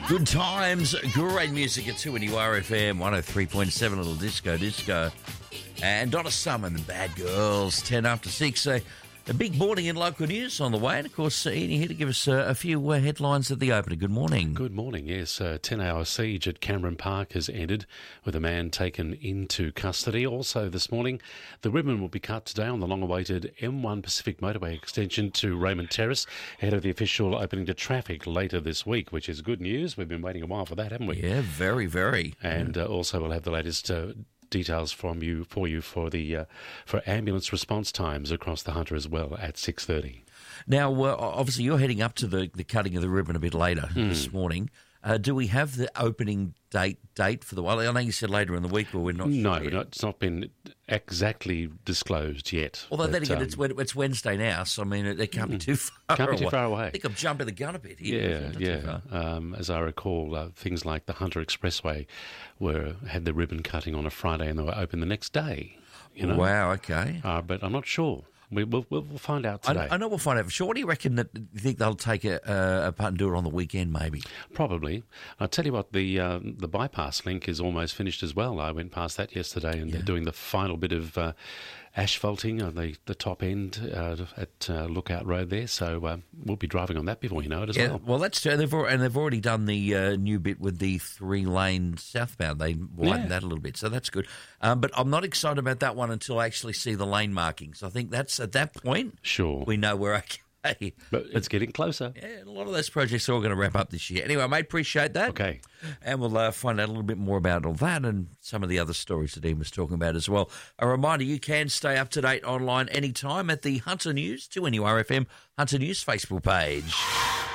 Good times, great music at 2NURFM 103.7, little disco. And Donna Summer and the Bad Girls, 10 after 6. A big morning in local news on the way. And, of course, Ian, you're here to give us a few headlines at the opener. Good morning. Good morning, yes. A 10-hour siege at Cameron Park has ended with a man taken into custody. Also this morning, the ribbon will be cut today on the long-awaited M1 Pacific motorway extension to Raymond Terrace ahead of the official opening to traffic later this week, which is good news. We've been waiting a while for that, haven't we? Yeah, very, very. And also we'll have the latest details for you for ambulance response times across the Hunter as well at 6:30. Now, obviously, you're heading up to the cutting of the ribbon a bit later this morning. Do we have the opening date for the while? I know you said later in the week, but we're not No, sure. it's not been exactly disclosed yet. Although then again, it's Wednesday now, so I mean, it can't be too far Can't be too far away. I think I'm jumping the gun a bit here. Yeah. As I recall, things like the Hunter Expressway had the ribbon cutting on a Friday and they were open the next day. You know? Wow, okay. But I'm not sure. We'll find out today. I know we'll find out for sure. What do you reckon that you think they'll take a part and do it on the weekend, maybe? Probably. I'll tell you what, the bypass link is almost finished as well. I went past that yesterday and they're doing the final bit of asphalting on the top end at Lookout Road there. So we'll be driving on that before you know it as well. Well, that's true. They've already done the new bit with the 3-lane southbound. They widened that a little bit, so that's good. But I'm not excited about that one until I actually see the lane markings. I think that's at that point. Sure. We know we're okay. But it's getting closer. Yeah, a lot of those projects are all going to wrap up this year. Anyway, mate, appreciate that. Okay. And we'll find out a little bit more about all that and some of the other stories that Ian was talking about as well. A reminder, you can stay up to date online anytime at the Hunter News, 2NURFM Hunter News Facebook page.